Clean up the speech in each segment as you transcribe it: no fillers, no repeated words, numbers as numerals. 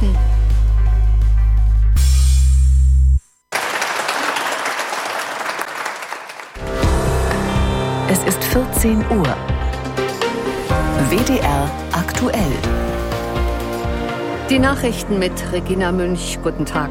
Nachrichten. Es ist 14 Uhr. WDR aktuell. Die Nachrichten mit Regina Münch. Guten Tag.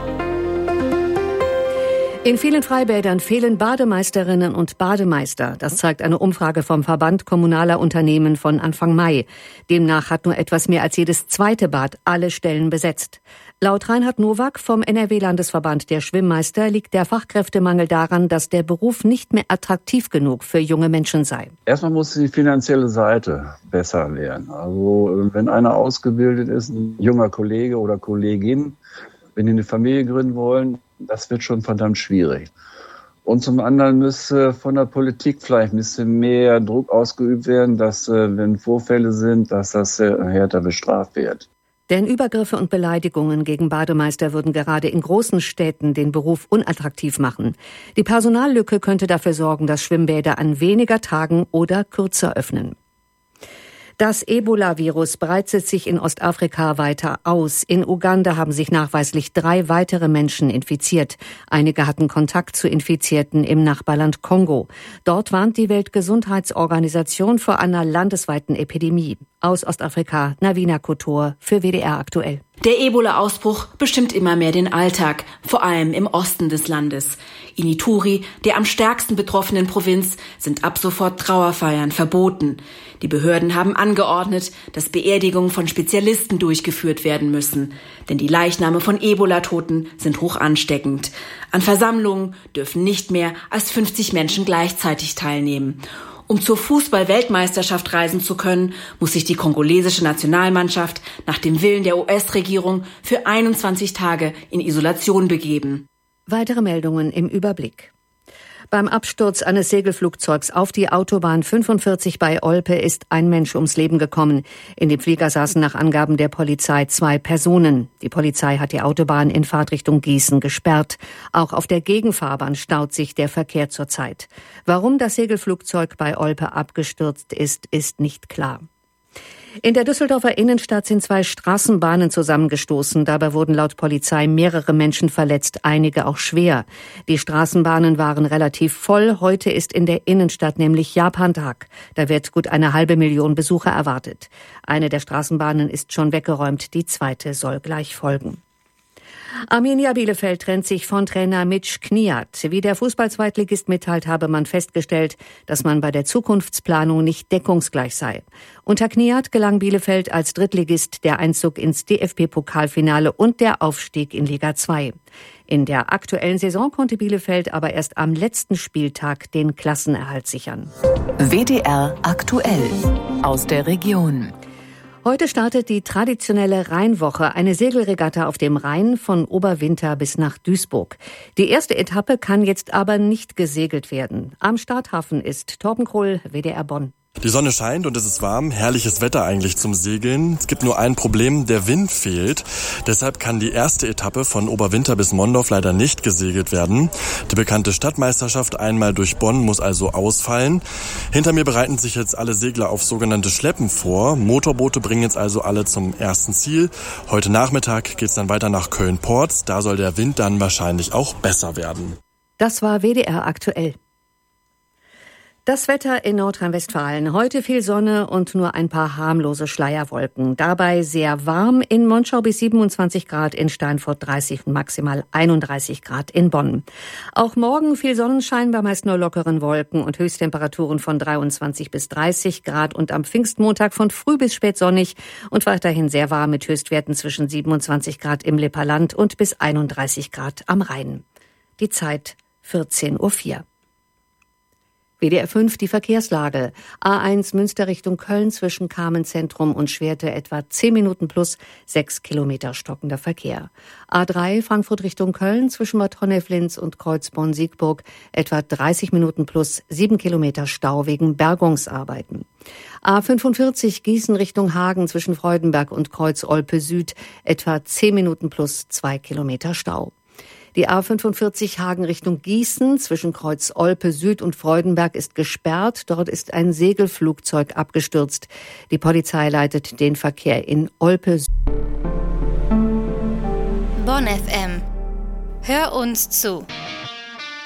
In vielen Freibädern fehlen Bademeisterinnen und Bademeister. Das zeigt eine Umfrage vom Verband Kommunaler Unternehmen von Anfang Mai. Demnach hat nur etwas mehr als jedes zweite Bad alle Stellen besetzt. Laut Reinhard Nowak vom NRW-Landesverband der Schwimmmeister liegt der Fachkräftemangel daran, dass der Beruf nicht mehr attraktiv genug für junge Menschen sei. Erstmal muss die finanzielle Seite besser werden. Also wenn einer ausgebildet ist, ein junger Kollege oder Kollegin, wenn die eine Familie gründen wollen, das wird schon verdammt schwierig. Und zum anderen müsste von der Politik vielleicht ein bisschen mehr Druck ausgeübt werden, dass, wenn Vorfälle sind, dass das härter bestraft wird. Denn Übergriffe und Beleidigungen gegen Bademeister würden gerade in großen Städten den Beruf unattraktiv machen. Die Personallücke könnte dafür sorgen, dass Schwimmbäder an weniger Tagen oder kürzer öffnen. Das Ebola-Virus breitet sich in Ostafrika weiter aus. In Uganda haben sich nachweislich 3 weitere Menschen infiziert. Einige hatten Kontakt zu Infizierten im Nachbarland Kongo. Dort warnt die Weltgesundheitsorganisation vor einer landesweiten Epidemie. Aus Ostafrika, Navina Kotor für WDR aktuell. Der Ebola-Ausbruch bestimmt immer mehr den Alltag, vor allem im Osten des Landes. In Ituri, der am stärksten betroffenen Provinz, sind ab sofort Trauerfeiern verboten. Die Behörden haben angeordnet, dass Beerdigungen von Spezialisten durchgeführt werden müssen. Denn die Leichname von Ebola-Toten sind hoch ansteckend. An Versammlungen dürfen nicht mehr als 50 Menschen gleichzeitig teilnehmen. Um zur Fußball-Weltmeisterschaft reisen zu können, muss sich die kongolesische Nationalmannschaft nach dem Willen der US-Regierung für 21 Tage in Isolation begeben. Weitere Meldungen im Überblick. Beim Absturz eines Segelflugzeugs auf die Autobahn 45 bei Olpe ist ein Mensch ums Leben gekommen. In dem Flieger saßen nach Angaben der Polizei 2 Personen. Die Polizei hat die Autobahn in Fahrtrichtung Gießen gesperrt. Auch auf der Gegenfahrbahn staut sich der Verkehr zurzeit. Warum das Segelflugzeug bei Olpe abgestürzt ist, ist nicht klar. In der Düsseldorfer Innenstadt sind 2 Straßenbahnen zusammengestoßen. Dabei wurden laut Polizei mehrere Menschen verletzt, einige auch schwer. Die Straßenbahnen waren relativ voll. Heute ist in der Innenstadt nämlich Japantag. Da wird gut 500.000 Besucher erwartet. Eine der Straßenbahnen ist schon weggeräumt, die zweite soll gleich folgen. Arminia Bielefeld trennt sich von Trainer Mitch Kniat. Wie der Fußball-Zweitligist mitteilt, habe man festgestellt, dass man bei der Zukunftsplanung nicht deckungsgleich sei. Unter Kniat gelang Bielefeld als Drittligist der Einzug ins DFB-Pokalfinale und der Aufstieg in Liga 2. In der aktuellen Saison konnte Bielefeld aber erst am letzten Spieltag den Klassenerhalt sichern. WDR aktuell aus der Region. Heute startet die traditionelle Rheinwoche, eine Segelregatta auf dem Rhein von Oberwinter bis nach Duisburg. Die erste Etappe kann jetzt aber nicht gesegelt werden. Am Starthafen ist Torben Kroll, WDR Bonn. Die Sonne scheint und es ist warm, herrliches Wetter eigentlich zum Segeln. Es gibt nur ein Problem, der Wind fehlt. Deshalb kann die erste Etappe von Oberwinter bis Mondorf leider nicht gesegelt werden. Die bekannte Stadtmeisterschaft einmal durch Bonn muss also ausfallen. Hinter mir bereiten sich jetzt alle Segler auf sogenannte Schleppen vor. Motorboote bringen jetzt also alle zum ersten Ziel. Heute Nachmittag geht's dann weiter nach Köln-Porz. Da soll der Wind dann wahrscheinlich auch besser werden. Das war WDR aktuell. Das Wetter in Nordrhein-Westfalen. Heute viel Sonne und nur ein paar harmlose Schleierwolken. Dabei sehr warm, in Monschau bis 27 Grad, in Steinfurt 30 und maximal 31 Grad in Bonn. Auch morgen viel Sonnenschein bei meist nur lockeren Wolken und Höchsttemperaturen von 23 bis 30 Grad und am Pfingstmontag von früh bis spät sonnig und weiterhin sehr warm mit Höchstwerten zwischen 27 Grad im Lipperland und bis 31 Grad am Rhein. Die Zeit 14:04 Uhr. WDR 5 die Verkehrslage. A1 Münster Richtung Köln zwischen Kamenz-Zentrum und Schwerte etwa 10 Minuten plus 6 Kilometer stockender Verkehr. A3 Frankfurt Richtung Köln zwischen Bad Honnef-Linz und Kreuzborn-Siegburg etwa 30 Minuten plus 7 Kilometer Stau wegen Bergungsarbeiten. A45 Gießen Richtung Hagen zwischen Freudenberg und Kreuz-Olpe Süd etwa 10 Minuten plus 2 Kilometer Stau. Die A45 Hagen Richtung Gießen zwischen Kreuz-Olpe Süd und Freudenberg ist gesperrt. Dort ist ein Segelflugzeug abgestürzt. Die Polizei leitet den Verkehr in Olpe Süd. Bonn FM. Hör uns zu.